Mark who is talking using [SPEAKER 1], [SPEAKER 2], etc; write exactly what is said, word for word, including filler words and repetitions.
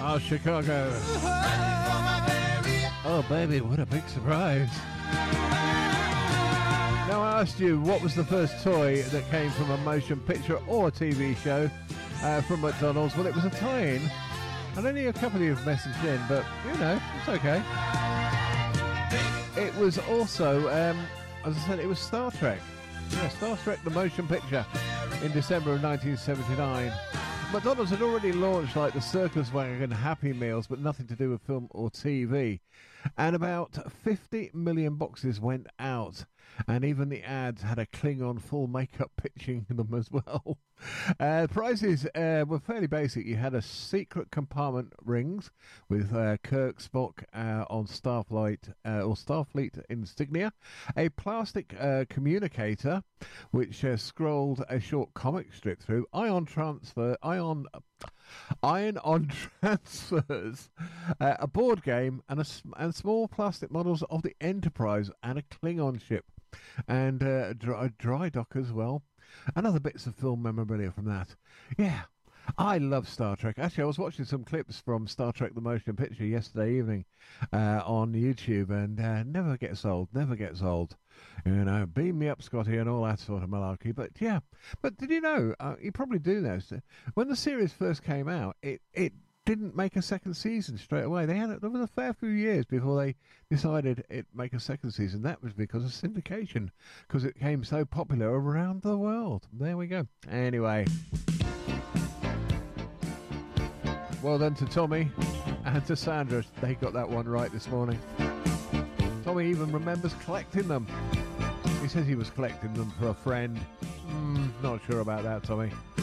[SPEAKER 1] Oh, Chicago. Oh, baby, what a big surprise. Now, I asked you, what was the first toy that came from a motion picture or a T V show uh, from McDonald's? Well, it was a tie-in. And only a couple of you have messaged in, but, you know, it's okay. It was also, um, as I said, it was Star Trek. Yeah, Star Trek, the motion picture, in December of nineteen seventy-nine. McDonald's had already launched like the Circus Wagon Happy Meals, but nothing to do with film or T V. And about fifty million boxes went out. And even the ads had a Klingon full makeup pitching them as well. Uh, prices uh, were fairly basic. You had a secret compartment rings with uh, Kirk Spock uh, on Starflight uh, or Starfleet insignia, a plastic uh, communicator which uh, scrolled a short comic strip through, ion transfer, ion, iron on transfers, uh, a board game, and a and small plastic models of the Enterprise and a Klingon ship, and uh, a, dry, a dry dock as well. And other bits of film memorabilia from that. Yeah, I love Star Trek. Actually, I was watching some clips from Star Trek The Motion Picture yesterday evening uh, on YouTube, and uh, never gets old, never gets old. You know, beam me up, Scotty, and all that sort of malarkey. But yeah, but did you know, uh, you probably do know, when the series first came out, it, it didn't make a second season straight away. They had there was a fair few years before they decided it'd make a second season. That was because of syndication, because it became so popular around the world. There we go. Anyway, well done to Tommy and to Sandra. They got that one right this morning. Tommy even remembers collecting them. He says he was collecting them for a friend. Mm, not sure about that, Tommy.